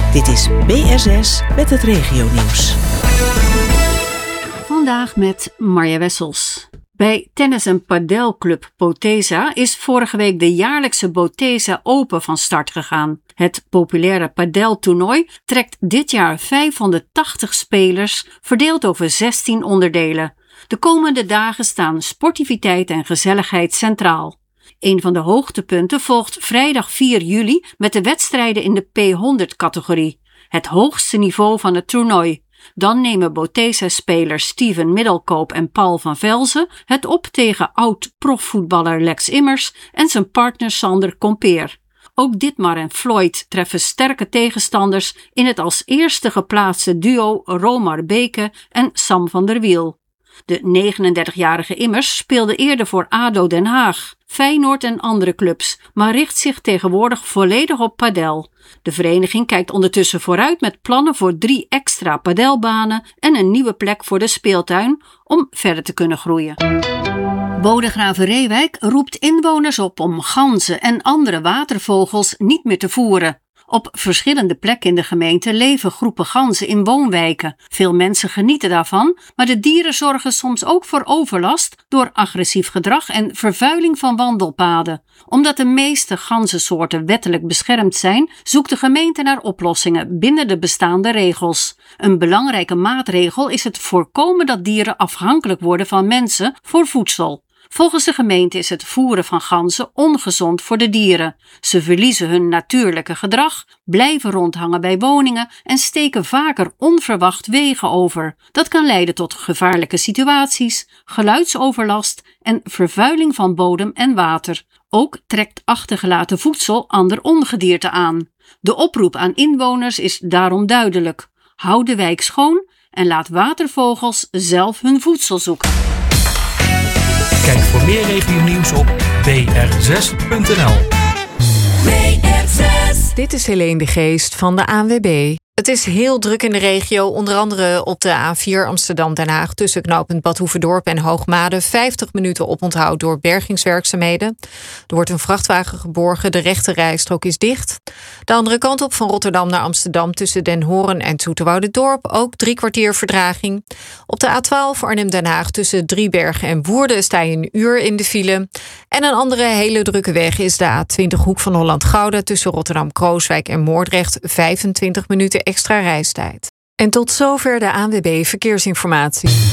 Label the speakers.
Speaker 1: Dit is BSS met het regionieuws.
Speaker 2: Vandaag met Marja Wessels. Bij tennis- en padelclub Botesa is vorige week de jaarlijkse Botesa Open van start gegaan. Het populaire padeltoernooi trekt dit jaar 580 spelers, verdeeld over 16 onderdelen. De komende dagen staan sportiviteit en gezelligheid centraal. Een van de hoogtepunten volgt vrijdag 4 juli met de wedstrijden in de P100-categorie, het hoogste niveau van het toernooi. Dan nemen Botesa-spelers Steven Middelkoop en Paul van Velzen het op tegen oud-profvoetballer Lex Immers en zijn partner Sander Compeer. Ook Dietmar en Floyd treffen sterke tegenstanders in het als eerste geplaatste duo Romar Beke en Sam van der Wiel. De 39-jarige Immers speelde eerder voor ADO Den Haag, Feyenoord en andere clubs, maar richt zich tegenwoordig volledig op padel. De vereniging kijkt ondertussen vooruit met plannen voor 3 extra padelbanen en een nieuwe plek voor de speeltuin om verder te kunnen groeien. Bodegraven-Reewijk roept inwoners op om ganzen en andere watervogels niet meer te voeren. Op verschillende plekken in de gemeente leven groepen ganzen in woonwijken. Veel mensen genieten daarvan, maar de dieren zorgen soms ook voor overlast door agressief gedrag en vervuiling van wandelpaden. Omdat de meeste ganzensoorten wettelijk beschermd zijn, zoekt de gemeente naar oplossingen binnen de bestaande regels. Een belangrijke maatregel is het voorkomen dat dieren afhankelijk worden van mensen voor voedsel. Volgens de gemeente is het voeren van ganzen ongezond voor de dieren. Ze verliezen hun natuurlijke gedrag, blijven rondhangen bij woningen en steken vaker onverwacht wegen over. Dat kan leiden tot gevaarlijke situaties, geluidsoverlast en vervuiling van bodem en water. Ook trekt achtergelaten voedsel ander ongedierte aan. De oproep aan inwoners is daarom duidelijk. Houd de wijk schoon en laat watervogels zelf hun voedsel zoeken.
Speaker 3: Kijk voor meer regionieuws op br6.nl.
Speaker 4: Dit is Helene de Geest van de ANWB. Het is heel druk in de regio, onder andere op de A4 Amsterdam-Den Haag tussen knooppunt Bad Hoeverdorp en Hoogmade. 50 minuten oponthoud door bergingswerkzaamheden. Er wordt een vrachtwagen geborgen, de rechte rijstrook is dicht. De andere kant op van Rotterdam naar Amsterdam tussen Den Hoorn en Zoeterwoudendorp ook 3 kwartier vertraging. Op de A12 Arnhem-Den Haag tussen Driebergen en Woerden sta je 1 uur in de file. En een andere hele drukke weg is de A20 Hoek van Holland-Gouda tussen Rotterdam-Krooswijk en Moordrecht. 25 minuten extra reistijd. En tot zover de ANWB Verkeersinformatie.